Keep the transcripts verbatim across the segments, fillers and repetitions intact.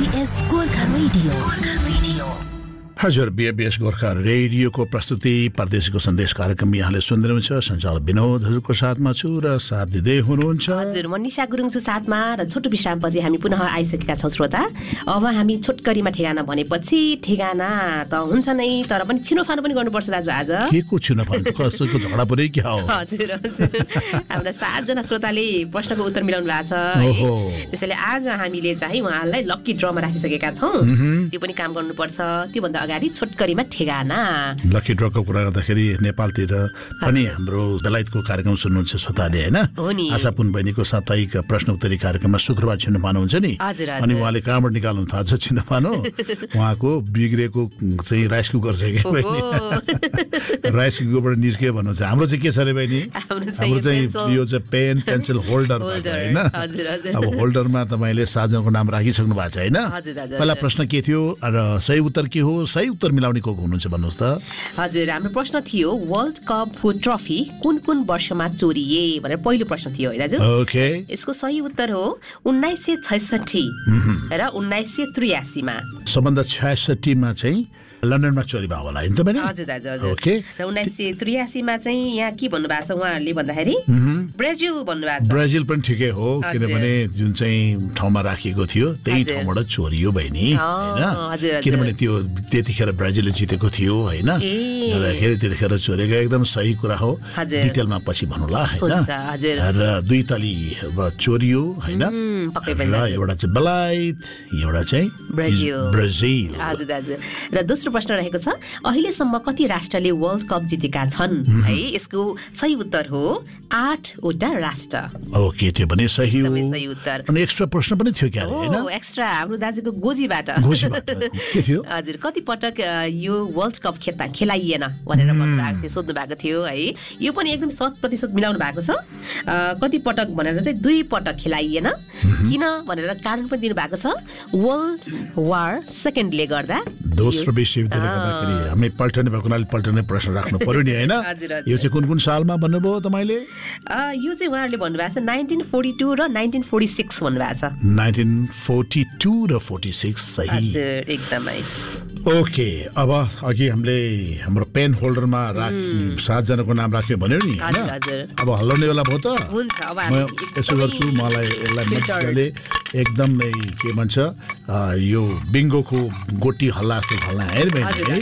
BBS Gorkha radio Gorkha radio हजुर BBS Gorkha रेडियोको प्रस्तुति परदेशको सन्देश कार्यक्रम यहाँले सुन्दै हुनुहुन्छ। सञ्चालक विनोद हजुरको साथमा छु र साथ दिँदै हुनुहुन्छ। हजुर म निशा गुरुङ छु साथमा र छोटो विश्रामपछि हामी पुनः आइसकेका छौँ श्रोता। अब हामी छोटकरीमा ठेगाना भनेपछि ठेगाना त हुन्छ नै, तर पनि छिनोफानो पनि गर्नुपर्छ दाजु आज। के को छिनोफानो कस्तोको झगडा परे क्या हो? हजुर हजुर हाम्रा सातजना श्रोताले प्रश्नको उत्तर मिलाउनु भएको छ। त्यसैले आज हामीले चाहिँ उहाँहरूलाई लक्की ड्रमा राखिसकेका छौँ। त्यो पनि काम गर्नुपर्छ। त्योभन्दा अगाडि छोटकरीमा ठेगाना। लकी ड्रको कुरा गर्दाखेरि नेपालतिर पनि हाम्रो बेलायतको कार्यक्रम सुन्नुहुन्छ श्रोताले हैन? आशा पुन बहिनीको साप्ताहिक प्रश्नोत्तरी कार्यक्रममा शुक्रबार छिनोफानो हुन्छ नि, अनि उहाँले कहाँबाट निकाल्नु थाहा छ छिनोफानो? उहाँको बिग्रेको चाहिँ राइस कुकर छ कि बहिनी, राइस कुकरबाट निस्क्यो भन्नुहुन्छ। हाम्रो चाहिँ के छ रे बहिनी? हाम्रो चाहिँ यो चाहिँ पेन पेन्सिल होल्डर हैन? अब होल्डरमा तपाईँले सातजनाको नाम राखिसक्नु भएको छ हैन? पहिला प्रश्न के थियो र सही उत्तर के हो? सही उत्तर मिलाउने को हुनुहुन्छ भन्नुहोस् त। हजुर हाम्रो प्रश्न थियो वर्ल्ड कप फुट ट्रफी कुन कुन वर्षमा चोरिए भनेर पहिलो प्रश्न थियो है दाजु। ओके, यसको सही उत्तर हो उन्नाइस सय छैसठी र उन्नाइस सय त्रियासी मा। सबभन्दा छयासठी मा चाहिँ लन्डनमा चोरी भयो होला नि त बहिनी? हजुर दाजु हजुर। ओके, र उन्नाइस सय त्रियासी मा चाहिँ यहाँ के भन्नु भएको छ उहाँहरूले भन्दाखेरि ब्राजिल भन्नु भएको छ। ब्राजिल पनि ठिकै हो, किनभने जुन चाहिँ ठाउँमा राखिएको थियो त्यही ठाउँबाट चोरियो बहिनी हैन? किनभने त्यो त्यतिखेर ब्राजिलले जितेको थियो हैन? गर्दाखेरि त्यतिखेर चोरेको एकदम सही कुरा हो। डिटेलमा पछि भन्नुला हैन? र दुई तली चोरियो हैन? र एउटा चाहिँ बेलायत, एउटा चाहिँ ब्राजिल। ब्राजिल। हजुर दाजु। र दोस्रो प्रश्न रहेको छ अहिलेसम्म कति राष्ट्रले वर्ल्ड कप जितेका छन् है? यसको सही उत्तर हो आठवटा राष्ट्र। ओके, त्यो पनि सही हो। सही उत्तर। अनि एक्स्ट्रा प्रश्न पनि थियो क्या हैन? ओ एक्स्ट्रा हाम्रो दाजुको गोजीबाट। गोजीबाट के थियो? हजुर कति पटक यो वर्ल्ड कप खेल्दा खेलाइएन भनेर भन्नु भएको थियो, सोध्नु भएको थियो है। यो पनि एकदम शत प्रतिशत मिलाउनु भएको छ। कति पटक भनेर चाहिँ दुई पटक खेलाइएन। किन भनेर कारण पनि दिनु भएको छ। वर्ल्ड वार सेकेन्डले गर्दा। दोस्रो विश्वयुद्धले गर्दाखेरि हामी पल्टने भएको हुनाले पल्टने प्रश्न राख्नु पर्यो नि हैन? यो चाहिँ कुन कुन सालमा भन्नुभयो तपाईले? यो चाहिँ उहाँहरूले भन्नुभएको छ नाइन्टिन फोर्टी टू र नाइन्टिन फोर्टी सिक्स भन्नुभएको छ। नाइन्टिन फोर्टी टू र फोर्टी सिक्स सही। हजुर एकदमै। ओके, अब अघि हामीले हाम्रो पेन होल्डरमा राख सातजनाको नाम राख्यो भन्यो नि हैन? अब हल्लाउने बेला भयो त? हुन्छ, अब म यसो गर्छु, मलाई यसलाई मजाले एकदम के भन्छ यो बिङ्गोको गोटी हल्ला जस्तो हल्ला हेर बहिनी।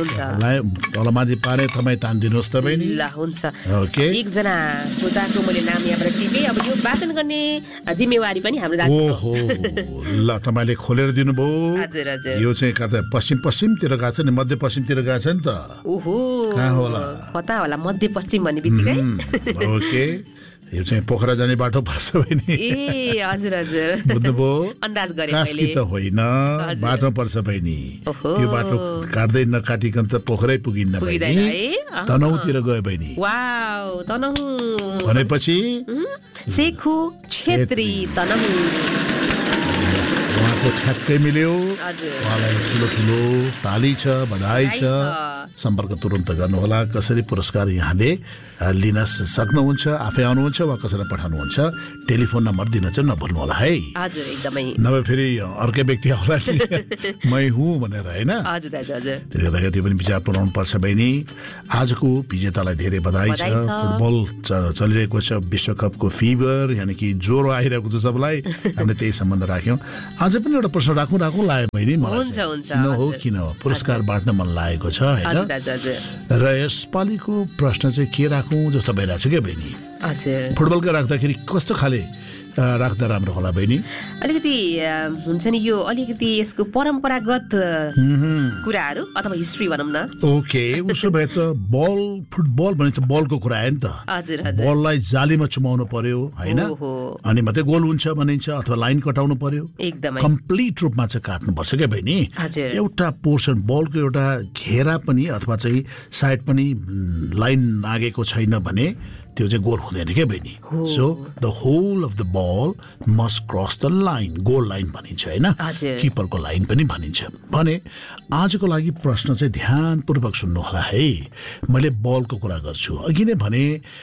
तलमाथि पारे तपाईँ तानिदिनुहोस् त बहिनी। ल हुन्छ। ओके, एकजना श्रोताको मैले नाम यहाँबाट टिपेँ। अब यो वाचन गर्ने जिम्मेवारी पनि हाम्रो दाजु। ओहो, ल तपाईँले खोलेर दिनुभयो। हजुर हजुर। यो चाहिँ कता पश्चिम पश्चिमतिर गएको छ नि, मध्य पश्चिमतिर गएको छ नि त? ओहो, कहाँ होला? कता होला मध्य पश्चिम भन्ने बित्तिकै? ओके, यो चाहिँ पोखरा जाने बाटो पर्छ बहिनी। ए हजुर हजुर, बुझ्नुभयो? अन्दाज गरे कास्की त होइन, बाटो पर्छ बहिनी। यो बाटो काट्दै नकाटिकन त पोखरै पुगिन्न बहिनी, तनहुँतिर गयो बहिनी। वाउ, तनहुँ भनेपछि सेखु छेत्री तनहुँ। उहाँको ठ्याक्कै मिल्यो। उहाँलाई ठुलो ठुलो ताली छ, बधाई छ। सम्पर्क तुरन्त गर्नुहोला। कसरी पुरस्कार यहाँले लिन सक्नुहुन्छ, आफै आउनुहुन्छ वा कसैलाई पठाउनुहुन्छ, टेलिफोन नम्बर दिन चाहिँ नभुल्नु होला है। हजुर एकदमै। नभए फेरि अर्कै व्यक्ति आउला मै हुँ भनेर हैन? हजुर हजुर। त्यसले गर्दाखेरि त्यो पनि विचार पुर्याउनु पर्छ बहिनी। आजको विजेतालाई धेरै बधाई छ। फुटबल चलिरहेको छ, विश्वकपको फिभर यानि कि ज्वरो आइरहेको छ सबलाई। हामीले त्यही सम्बन्ध राख्यौँ। आज पनि एउटा प्रश्न राखौँ राखौँ लाग्यो बहिनी मलाई। हुन्छ हुन्छ। किन हो किन हो पुरस्कार बाँड्न मन लागेको छ हैन? र यसपालिको प्रश्न चाहिँ के राखौँ जस्तो भइरहेको छ क्या बहिनी? हजुर। फुटबलको राख्दाखेरि कस्तो खाले राख्दा राम्रो होला बहिनी? अलिकति हुन्छ नि यो अलिकति यसको परम्परागत कुराहरू अथवा हिस्ट्री भनौँ न। ओके, उसो भए त बल फुटबल भने त बलको कुरा आयो नि त। हजुर हजुर। बललाई जालीमा चुमाउनु पर्यो हैन? अनि मात्रै गोल हुन्छ भनिन्छ, अथवा लाइन कटाउनु पर्यो। एकदमै कम्प्लिट रूपमा चाहिँ काट्नुपर्छ क्या बहिनी। एउटा पोर्सन बलको एउटा घेरा पनि अथवा चाहिँ साइड पनि लाइन लागेको छैन भने त्यो चाहिँ गोल हुँदैन के बहिनी so the whole of the ball must cross the line goal line भनिन्छ होइन किपरको लाइन पनि भनिन्छ भने आजको लागि प्रश्न चाहिँ ध्यानपूर्वक सुन्नु होला है मैले बलको कुरा गर्छु अघि नै भने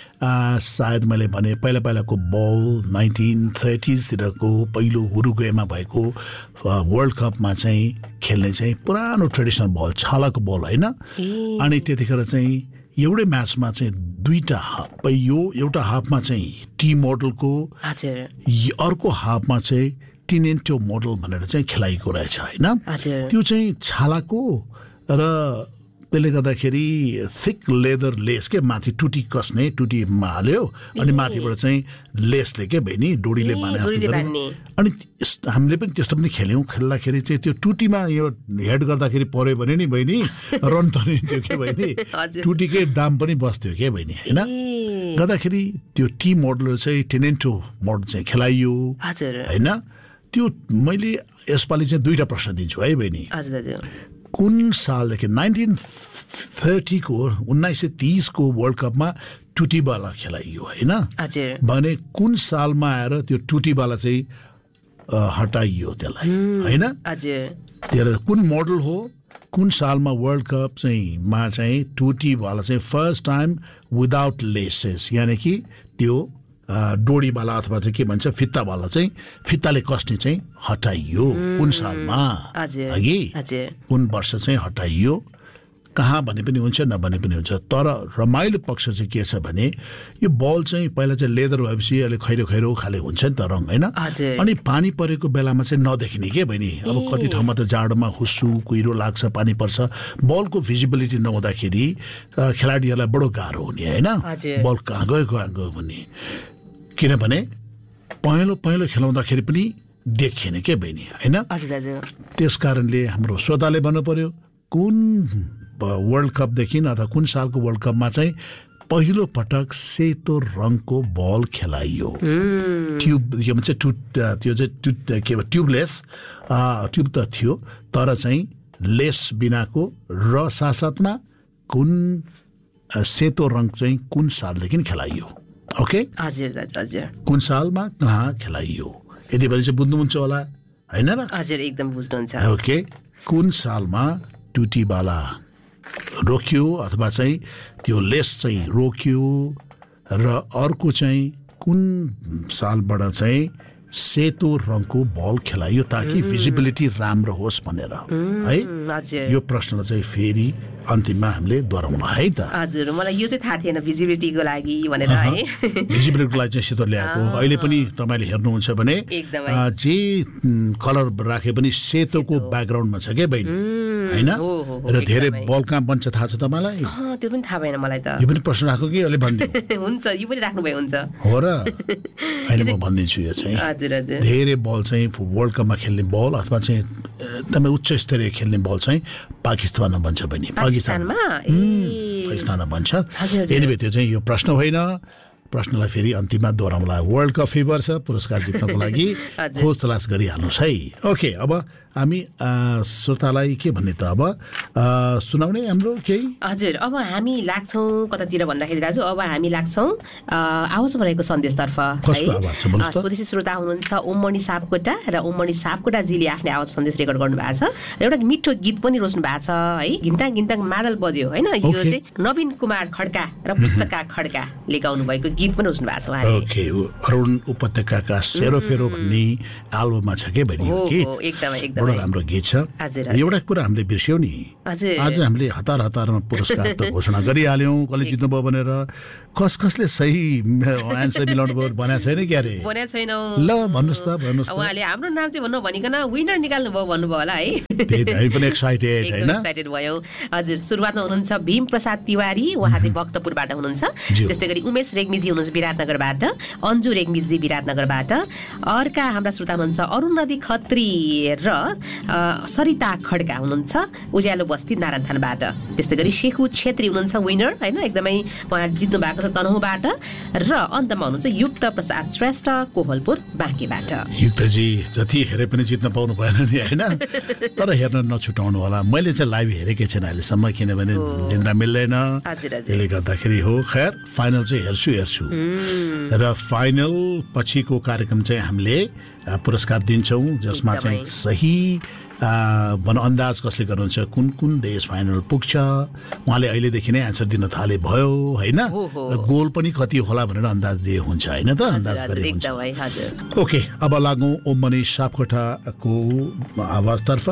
सायद मैले भने पहिला पहिलाको बल नाइन्टिन थर्टिजतिरको पहिलो उरुग्वेमा भएको वर्ल्ड कपमा चाहिँ खेल्ने चाहिँ पुरानो ट्रेडिसनल बल छालाको बल होइन अनि त्यतिखेर चाहिँ एउटै म्याचमा चाहिँ दुईटा हाफ यो एउटा हाफमा चाहिँ टी मोडलको अर्को हाफमा चाहिँ टिनेन्टो मोडल भनेर चाहिँ खेलाइएको रहेछ होइन त्यो चाहिँ छालाको र त्यसले गर्दाखेरि थिक लेदर लेस के माथि टुटी कसने टुटीमा हाल्यो अनि माथिबाट चाहिँ लेसले के बहिनी डोरीले बाने अनि हामीले पनि त्यस्तो पनि खेल्यौँ खेल्दाखेरि चाहिँ त्यो टुटीमा यो हेड गर्दाखेरि पऱ्यो भने नि बहिनी रन तरिन्थ्यो के बहिनी टुटीकै दाम पनि बस्थ्यो के बहिनी होइन गर्दाखेरि त्यो टी मोडल चाहिँ टेनेन्टो मोडल चाहिँ खेलाइयो होइन त्यो मैले यसपालि चाहिँ दुईवटा प्रश्न दिन्छु है बहिनी कुन सालदेखि नाइन्टिन थर्टीको उन्नाइस सय तिसको वर्ल्ड कपमा टुटीवाला खेलाइयो होइन भने कुन सालमा आएर त्यो टुटीवाला चाहिँ हटाइयो त्यसलाई होइन त्यसलाई कुन मोडल हो कुन सालमा वर्ल्ड कप चाहिँ मा चाहिँ टुटीवाला चाहिँ फर्स्ट टाइम विदाउट लेसेस यानि कि त्यो डोरीवाला अथवा चाहिँ के भन्छ फित्तावाला चाहिँ फित्ताले कस्ने चाहिँ हटाइयो कुन सालमा अघि कुन वर्ष चाहिँ हटाइयो कहाँ भने पनि हुन्छ नभने पनि हुन्छ तर रमाइलो पक्ष चाहिँ के छ भने यो बल चाहिँ पहिला चाहिँ लेदर भएपछि अहिले खैरो खैरो खाले हुन्छ नि त रङ होइन अनि पानी परेको बेलामा चाहिँ नदेखिने के बहिनी अब कति ठाउँमा त जाडोमा हुस्सु कुहिरो लाग्छ पानी पर्छ बलको भिजिबिलिटी नहुँदाखेरि खेलाडीहरूलाई बडो गाह्रो हुने होइन बल कहाँ गयो कहाँ गयो भन्ने किनभने पहेँलो पहेँलो खेलाउँदाखेरि पनि देखिएन के बहिनी होइन त्यस कारणले हाम्रो श्रोताले भन्नु पर्यो कुन वर्ल्ड कपदेखि अथवा कुन सालको वर्ल्ड कपमा चाहिँ पहिलो पटक सेतो रङको बल खेलाइयो ट्युब के भन्छ टु त्यो चाहिँ टु के भन्छ ट्युबलेस ट्युब त थियो तर चाहिँ लेस बिनाको र साथसाथमा कुन सेतो रङ चाहिँ कुन सालदेखि खेलाइयो ओके हजुर हजुर कुन सालमा कहाँ खेलाइयो यति बेला चाहिँ बुझ्नुहुन्छ होला होइन र हजुर एकदम बुझ्नुहुन्छ ओके कुन सालमा टुटीवाला रोक्यो अथवा चाहिँ त्यो लेस चाहिँ रोक्यो र अर्को चाहिँ कुन सालबाट चाहिँ सेतो रङको बल खेलाइयो ताकि भिजिबिलिटी राम्रो होस् भनेर है यो प्रश्नलाई चाहिँ फेरि अन्तिममा हामीले दोहोऱ्याउन है त हजुर मलाई यो चाहिँ थाहा थिएन भिजिबिलिटीको लागि भनेर है भिजिबिलिटीको लागि चाहिँ सेतो ल्याएको अहिले पनि तपाईँले हेर्नुहुन्छ भने जे कलर राखे पनि सेतोको ब्याकग्राउन्डमा छ के बहिनी होइन र धेरै बल कहाँ बन्छ थाहा छ तपाईँलाई त्यो पनि थाहा भएन मलाई त यो पनि प्रश्न राख्नु कि अहिले भनिदिनु हुन्छ यो पनि राख्नु भए हुन्छ हो र अहिले म भनिदिन्छु यो चाहिँ धेरै बल चाहिँ वर्ल्ड कपमा खेल्ने बल अथवा चाहिँ एकदमै उच्च स्तरीय खेल्ने बल चाहिँ पाकिस्तानमा बन्छ बहिनी पाकिस्तानमा पाकिस्तानमा बन्छ एनिवे त्यो चाहिँ यो प्रश्न होइन प्रश्नलाई फेरि अन्तिममा दोहोऱ्याउँला वर्ल्ड कप फेभर छ पुरस्कार जित्नको लागि खोज तलास गरिहाल्नुहोस् है ओके अब हामी श्रोतालाई के भन्ने त अब सुनाउने हाम्रो केही हजुर अब हामी लाग्छौँ कतातिर भन्दाखेरि दाजु अब हामी लाग्छौँ आवाज भनेको सन्देशतर्फ स्वदेशी श्रोता हुनुहुन्छ ओममणि सापकोटा र ओममणि सापकोटाजीले आफ्नो आवाज सन्देश रेकर्ड गर्नु भएको छ र एउटा मिठो गीत पनि रोज्नु भएको छ है घिन्ताङ घिन्ताङ मादल बज्यो होइन यो चाहिँ नवीन कुमार खड्का र पुस्तका खड्काले गाउनु भएको गीत पनि रोज्नु भएको छ ओके अरुण उपत्यकाका सेरोफेरो भन्ने एल्बममा छ के भन्ने गीत एकदमै एकदम बडो राम्रो गीत छ एउटा कुरा हामीले बिर्स्यौँ नि आज हामीले हतार हतारमा पुरस्कार त घोषणा गरिहाल्यौँ कसले जित्नुभयो भनेर कस कसले सही एन्सर मिलाउनु भयो भनेको छैन क्यारे भनेको छैन ल भन्नुहोस् त भन्नुहोस् उहाँले हाम्रो नाम चाहिँ भन्नु भनिकन विनर निकाल्नु भयो भन्नुभयो होला है हामी पनि एक्साइटेड हैन एक्साइटेड भयो हजुर सुरुवातमा हुनुहुन्छ भीम प्रसाद तिवारी उहाँ चाहिँ भक्तपुरबाट हुनुहुन्छ त्यस्तै गरी उमेश रेग्मीजी हुनुहुन्छ विराटनगरबाट अन्जु रेग्मीजी विराटनगरबाट अर्का हाम्रा श्रोता हुनुहुन्छ अरुण नदी खत्री र सरिता खड्का हुनुहुन्छ उज्यालो बस्ती नारायणथानबाट त्यस्तै गरी शेखु छेत्री हुनुहुन्छ विनर हैन एकदमै उहाँ जित्नु भएको छ तनहुँबाट र अन्तमा हुनुहुन्छ युक्त प्रसाद श्रेष्ठ कोहलपुर बाँकीबाट। युक्तजी जति हेरे पनि जित्न पाउनु भएन नि होइन, तर हेर्न नछुटाउनु होला। मैले चाहिँ लाइभ हेरेकै छैन अहिलेसम्म, किनभने निन्द्रा मिल्दैन, त्यसले गर्दाखेरि हो। खैर फाइनल चाहिँ हेर्छु हेर्छु र फाइनल पछिको कार्यक्रम चाहिँ हामीले पुरस्कार दिन्छौँ, जसमा चाहिँ सही भनौँ अन्दाज कसले गर्नुहुन्छ कुन कुन देश फाइनल पुग्छ उहाँले अहिलेदेखि नै एन्सर दिन थाले भयो होइन, र गोल पनि कति होला भनेर अन्दाज दिए हुन्छ होइन त, अन्दाज गरे हुन्छ। ओके, अब लागौँ ओम मणि सापकोटाको आवाजतर्फ।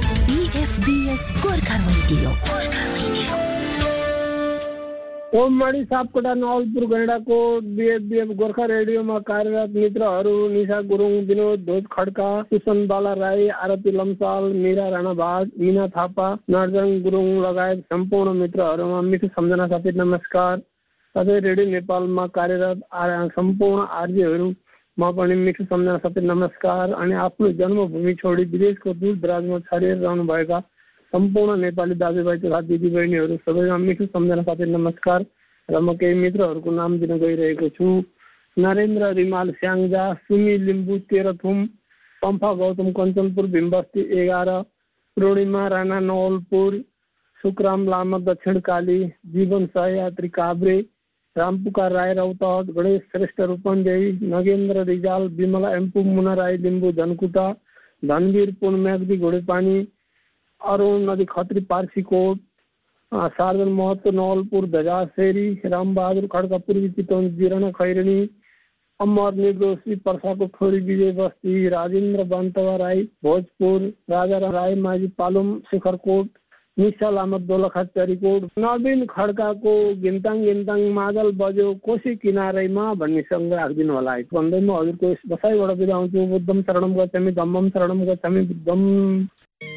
ओम मणि सापकोटा नवलपुर गैंडाको बीएफबीएफ गोर्खा रेडियोमा कार्यरत मित्रहरू निशा गुरुङ, विनोद ध्वज खड्का, सुसन बाला राई, आरती लम्साल, मीरा राणा भाग, मीना थापा, नर्जन गुरुङ लगायत सम्पूर्ण मित्रहरूमा मिठो सम्झना साथै नमस्कार। साथै रेडियो नेपालमा कार्यरत सम्पूर्ण आरजेहरूमा पनि मिठो सम्झना साथै नमस्कार। अनि आफ्नो जन्मभूमि छोडी विदेशको दूर दराजमा छरिएर रहनुभएका सम्पूर्ण नेपाली दाजुभाइ तथा दिदीबहिनीहरू सबैमा मिठो सम्झना साथै नमस्कार। र म केही मित्रहरूको नाम दिन गइरहेको छु। नरेन्द्र रिमाल स्याङ्जा, सुमी लिम्बू तेह्रथुम, पम्फा गौतम कञ्चनपुर भीमबस्ती एघार, पूर्णिमा राणा नवलपुर, सुकराम लामा दक्षिण काली, जीवन सहयात्री काभ्रे, रामपुकार राई रौतहट, गणेश श्रेष्ठ रूपन्देही, नगेन्द्र रिजाल, विमला एम्पू, मुना राई लिम्बू धनकुटा, धनवीर पुन म्याग्दी घोडेपानी, अरुण नदी खत्री पार्सीकोट, सार्जन महतो नवलपुर धजासेरी, रामबहादुर खड्का पूर्वी चितवन जिराना खैरनी, अमर निर्दोषी पर्साको खोरी विजय बस्ती, राजेन्द्र बन्तवा राई भोजपुर, राजा राई माझी पालुम शिखरकोट, निशा लामा दोलखा चरीकोट, नवीन खड्काको गिन्ताङ गिन्ताङ मादल बज्यो कोशी किनारैमा भन्ने सङ्ग राखिदिनु होला है भन्दैमा हजुरको बसाइबाट बिदा हुन्छु। बुद्धम शरणम गच्छामि, धम्मम शरणम गच्छामि, बुद्धम।